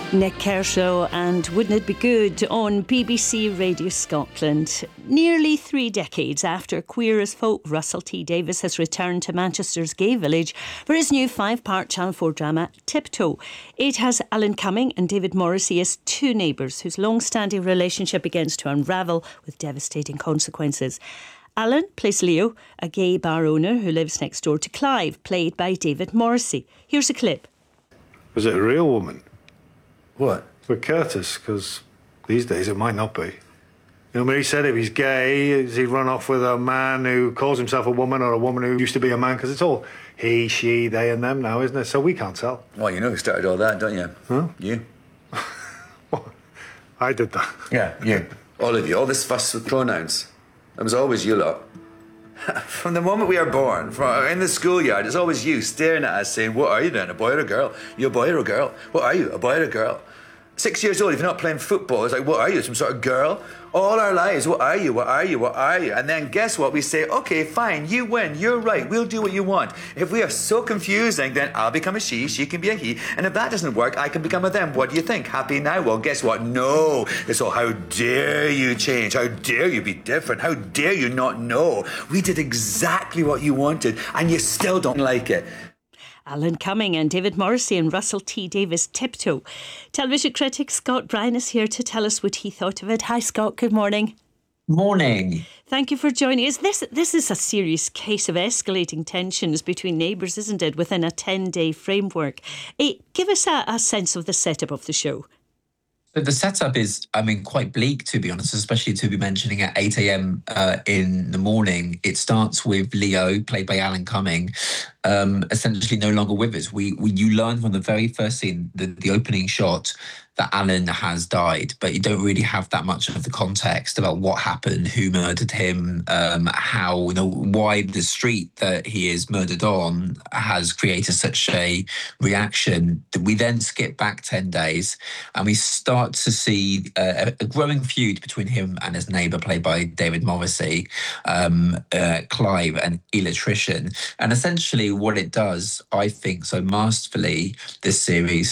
Nick Kershaw and Wouldn't It Be Good on BBC Radio Scotland. Nearly 3 decades after Queer as Folk, Russell T Davies has returned to Manchester's gay village for his new 5-part Channel 4 drama Tiptoe. It has Alan Cumming and David Morrissey as two neighbours whose long-standing relationship begins to unravel with devastating consequences. Alan plays Leo, a gay bar owner who lives next door to Clive, played by David Morrissey. Here's a clip. Was it a real woman? What? For Curtis, because these days it might not be. You know, when he said if he's gay, he'd run off with a man who calls himself a woman or a woman who used to be a man, because it's all he, she, they and them now, isn't it? So we can't tell. Well, you know who started all that, don't you? Huh? You. What? I did that. Yeah, you. All of you. All this fuss with pronouns. It was always you lot. From the moment we are born, in the schoolyard, it's always you staring at us saying, what are you then, a boy or a girl? You a boy or a girl? What are you, a boy or a girl? 6 years old, if you're not playing football, it's like, what are you, some sort of girl? All our lives, what are you, what are you, what are you? And then guess what? We say, okay, fine, you win, you're right, we'll do what you want. If we are so confusing, then I'll become a she can be a he, and if that doesn't work, I can become a them. What do you think? Happy now? Well, guess what? No. It's all, how dare you change? How dare you be different? How dare you not know? We did exactly what you wanted, and you still don't like it. Alan Cumming and David Morrissey and Russell T Davies Tiptoe. Television critic Scott Bryan is here to tell us what he thought of it. Hi Scott, good morning. Morning. Thank you for joining us. This is a serious case of escalating tensions between neighbours, isn't it, within a 10-day framework. Give us a sense of the setup of the show. So the setup is, quite bleak, to be honest, especially to be mentioning at 8 a.m. In the morning. It starts with Leo, played by Alan Cumming, essentially no longer with us. You learn from the very first scene, the opening shot, that Alan has died, but you don't really have that much of the context about what happened, who murdered him, how, why the street that he is murdered on has created such a reaction. We then skip back 10 days and we start to see a growing feud between him and his neighbour, played by David Morrissey, Clive, an electrician. And essentially what it does, I think so masterfully, this series,